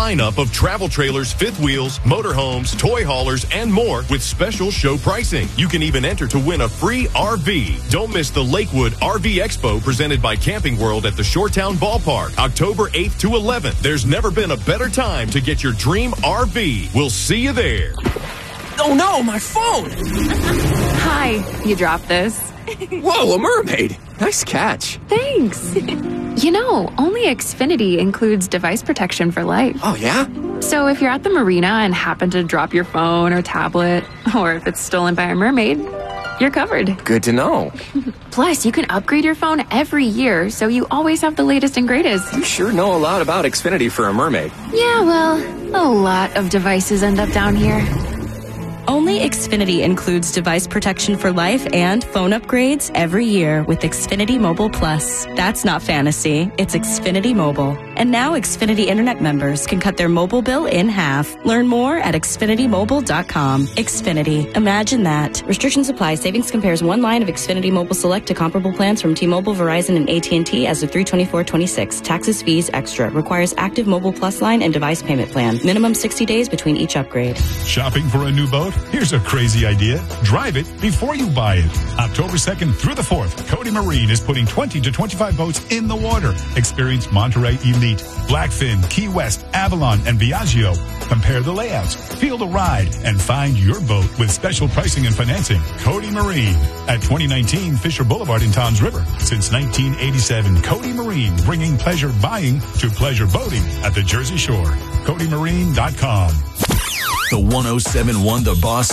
lineup of travel trailers, fifth wheels, motorhomes, toy haulers, and more with special show pricing. You can even enter to win a free RV. Don't miss the Lakewood RV Expo presented by Camping World at the Shoretown Ballpark, October 8th to 11th. There's never been a better time to get your dream RV. We'll see you there. Oh no, my phone! Hi, you dropped this. Whoa, a mermaid! Nice catch. Thanks. You know, only Xfinity includes device protection for life. Oh, yeah? So if you're at the marina and happen to drop your phone or tablet, or if it's stolen by a mermaid, you're covered. Good to know. Plus, you can upgrade your phone every year, so you always have the latest and greatest. You sure know a lot about Xfinity for a mermaid. Yeah, well, a lot of devices end up down here. Only Xfinity includes device protection for life and phone upgrades every year with Xfinity Mobile Plus. That's not fantasy. It's Xfinity Mobile. And now Xfinity Internet members can cut their mobile bill in half. Learn more at XfinityMobile.com. Xfinity. Imagine that. Restrictions apply. Savings compares one line of Xfinity Mobile Select to comparable plans from T-Mobile, Verizon, and AT&T as of 3/24/26. Taxes, fees, extra. Requires active Mobile Plus line and device payment plan. Minimum 60 days between each upgrade. Shopping for a new boat? Here's a crazy idea. Drive it before you buy it. October 2nd through the 4th, Cody Marine is putting 20 to 25 boats in the water. Experience Monterey Elite, Blackfin, Key West, Avalon, and Viaggio. Compare the layouts, feel the ride, and find your boat with special pricing and financing. Cody Marine at 2019 Fisher Boulevard in Toms River. Since 1987, Cody Marine, bringing pleasure buying to pleasure boating at the Jersey Shore. CodyMarine.com. The 107.1 The Boss